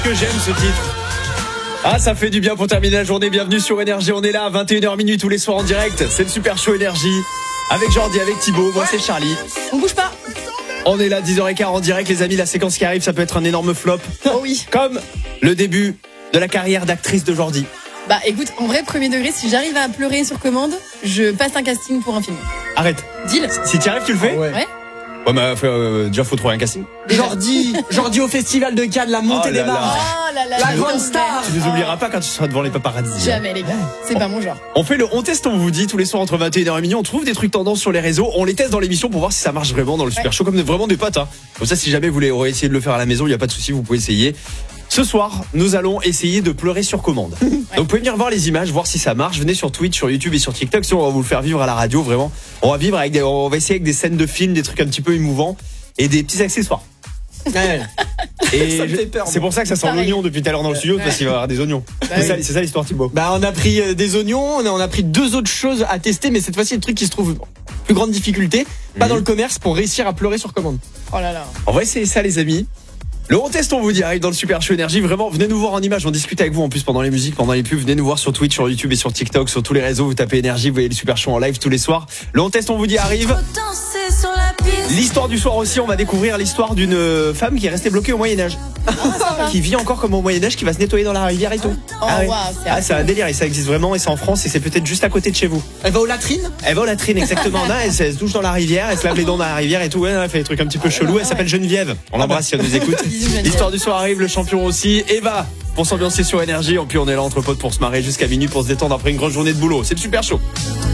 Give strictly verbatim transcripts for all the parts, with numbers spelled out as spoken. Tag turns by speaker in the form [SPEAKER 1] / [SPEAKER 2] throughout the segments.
[SPEAKER 1] Que j'aime ce titre. Ah, ça fait du bien pour terminer la journée. Bienvenue sur Énergie. On est là à vingt et une heures tous les soirs en direct. C'est le Super Show Énergie. Avec Jordi, avec Thibaut. Moi, c'est Charlie.
[SPEAKER 2] On bouge pas.
[SPEAKER 1] On est là dix heures quinze en direct. Les amis, la séquence qui arrive, ça peut être un énorme flop.
[SPEAKER 2] Oh oui.
[SPEAKER 1] Comme le début de la carrière d'actrice de Jordi.
[SPEAKER 2] Bah écoute, en vrai, premier degré, si j'arrive à pleurer sur commande, je passe un casting pour un film.
[SPEAKER 1] Arrête.
[SPEAKER 2] Deal.
[SPEAKER 1] Si tu y arrives, tu le fais?
[SPEAKER 2] Ouais. Ouais.
[SPEAKER 1] Ouais, mais euh, déjà, faut trouver un casting.
[SPEAKER 3] Jordi, Jordi au Festival de Cannes, la montée
[SPEAKER 1] Oh
[SPEAKER 3] des
[SPEAKER 1] là là.
[SPEAKER 3] marches.
[SPEAKER 2] Oh là là.
[SPEAKER 3] La
[SPEAKER 2] je
[SPEAKER 3] grande
[SPEAKER 2] t'en
[SPEAKER 3] star.
[SPEAKER 1] Tu nous oublieras pas quand tu seras devant les paparazzis.
[SPEAKER 2] Jamais les gars, c'est pas mon genre.
[SPEAKER 1] On fait le on teste, on vous dit tous les soirs entre vingt et une heures et minuit. On trouve des trucs tendances sur les réseaux. On les teste dans l'émission pour voir si ça marche vraiment dans le Super
[SPEAKER 2] Ouais.
[SPEAKER 1] Show, comme des- vraiment des potes. Hein. Comme ça, si jamais vous voulez essayer de le faire à la maison, il n'y a pas de souci, vous pouvez essayer. Ce soir, nous allons essayer de pleurer sur commande. Donc vous pouvez venir voir les images, voir si ça marche. Venez sur Twitch, sur YouTube et sur TikTok. Sinon, on va vous le faire vivre à la radio, vraiment. On va vivre avec des, on va essayer avec des scènes de films, des trucs un petit peu émouvants et des petits accessoires.
[SPEAKER 3] Ouais.
[SPEAKER 1] Et
[SPEAKER 3] Ça me
[SPEAKER 1] je-
[SPEAKER 3] fait peur,
[SPEAKER 1] c'est pour ça que ça sent
[SPEAKER 2] Pareil.
[SPEAKER 1] l'oignon depuis tout à l'heure dans le studio, parce qu'il va y avoir des oignons. c'est,
[SPEAKER 2] oui.
[SPEAKER 1] ça, c'est ça l'histoire, Thibaut.
[SPEAKER 3] Bah on a pris euh, des oignons, on a, on a pris deux autres choses à tester, mais cette fois-ci le truc qui se trouve plus grande difficulté, pas
[SPEAKER 1] Mhm.
[SPEAKER 3] dans le commerce, pour réussir à pleurer sur commande.
[SPEAKER 2] Oh là là.
[SPEAKER 1] On va essayer ça, les amis. Le on test, on vous dit, arrive dans le Super Show Énergie. Vraiment, venez nous voir en image. On discute avec vous en plus pendant les musiques, pendant les pubs. Venez nous voir sur Twitch, sur YouTube et sur TikTok, sur tous les réseaux. Vous tapez Énergie, vous voyez le Super Show en live tous les soirs. Le on test, on vous dit, arrive. L'histoire du soir aussi, on va découvrir l'histoire d'une femme qui est restée bloquée au Moyen-Âge. Qui vit encore comme au Moyen-Âge, qui va se nettoyer dans la rivière et tout.
[SPEAKER 2] Oh
[SPEAKER 1] Ah ouais.
[SPEAKER 2] waouh, c'est
[SPEAKER 1] Ah, c'est un délire et ça existe vraiment et c'est en France et c'est peut-être juste à côté de chez vous.
[SPEAKER 3] Elle va aux latrines.
[SPEAKER 1] Elle va aux latrines exactement. Non, elle, se- elle se douche dans la rivière, elle se lave les dents dans la rivière et tout. Ouais, elle fait des trucs un petit peu chelous. Elle s'appelle Geneviève. On l'embrasse si elle nous écoute.
[SPEAKER 2] Bisous, Geneviève.
[SPEAKER 1] L'histoire du soir arrive, le champion aussi. Eva pour s'ambiancer sur Énergie. Et puis on est là entre potes pour se marrer jusqu'à minuit pour se détendre après une grosse journée de boulot. C'est le Super Show.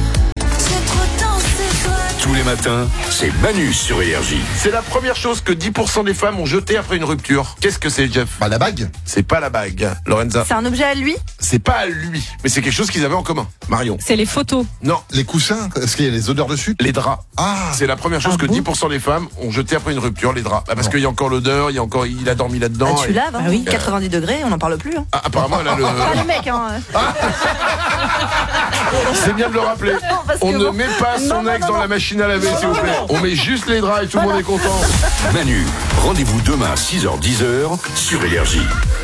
[SPEAKER 4] Tous les matins, c'est Manu sur Énergie.
[SPEAKER 5] C'est la première chose que dix pour cent des femmes ont jeté après une rupture. Qu'est-ce que c'est, Jeff?
[SPEAKER 6] Bah la bague.
[SPEAKER 5] C'est pas la bague, Lorenza.
[SPEAKER 7] C'est un objet à lui?
[SPEAKER 5] C'est pas à lui, mais c'est quelque chose qu'ils avaient en commun. Marion.
[SPEAKER 7] C'est les photos.
[SPEAKER 5] Non,
[SPEAKER 6] Les coussins, est-ce qu'il y a les odeurs dessus?
[SPEAKER 5] les draps.
[SPEAKER 6] Ah,
[SPEAKER 5] C'est la première chose
[SPEAKER 7] Ah
[SPEAKER 5] que
[SPEAKER 7] bon
[SPEAKER 5] dix pour cent des femmes ont jeté après une rupture, les draps. Bah, parce qu'il y a encore l'odeur, il y a encore, il a dormi là-dedans.
[SPEAKER 7] Ah, tu
[SPEAKER 5] et-
[SPEAKER 7] laves, hein.
[SPEAKER 2] Ah oui.
[SPEAKER 7] quatre-vingt-dix degrés, on n'en parle plus. Hein.
[SPEAKER 5] Ah, apparemment, elle a le.
[SPEAKER 7] Pas les mecs, hein.
[SPEAKER 5] C'est bien de le rappeler.
[SPEAKER 7] parce
[SPEAKER 5] On
[SPEAKER 7] que
[SPEAKER 5] ne
[SPEAKER 7] bon.
[SPEAKER 5] met pas son
[SPEAKER 7] Non, non,
[SPEAKER 5] ex
[SPEAKER 7] non,
[SPEAKER 5] dans
[SPEAKER 7] non.
[SPEAKER 5] la machine à laver, s'il vous plaît. On met juste les draps et tout le monde est content.
[SPEAKER 4] Manu, rendez-vous demain à six heures dix sur Énergie.